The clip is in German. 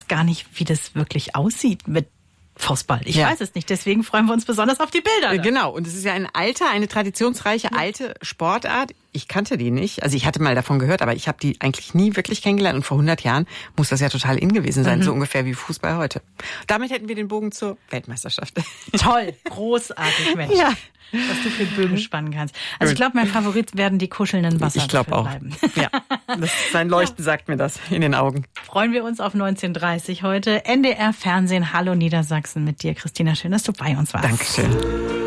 gar nicht, wie das wirklich aussieht mit Faustball. Ich weiß es nicht, deswegen freuen wir uns besonders auf die Bilder. Genau, und es ist ja eine traditionsreiche alte Sportart. Ich kannte die nicht, also ich hatte mal davon gehört, aber ich habe die eigentlich nie wirklich kennengelernt. Und vor 100 Jahren muss das ja total in gewesen sein, so ungefähr wie Fußball heute. Damit hätten wir den Bogen zur Weltmeisterschaft. Toll, großartig, Mensch. Ja. Was du für Bögen spannen kannst. Also ich glaube, mein Favorit werden die kuschelnden Wasser. Ich glaube auch. Bleiben. Ja, sein Leuchten sagt mir das in den Augen. Freuen wir uns auf 19:30 heute. NDR Fernsehen, Hallo Niedersachsen mit dir, Christina. Schön, dass du bei uns warst. Dankeschön.